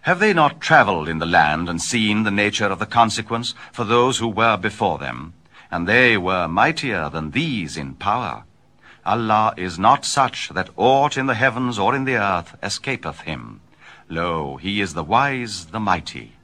Have they not travelled in the land and seen the nature of the consequence for those who were before them? And they were mightier than these in power. Allah is not such that aught in the heavens or in the earth escapeth him. Lo, he is the wise, the mighty.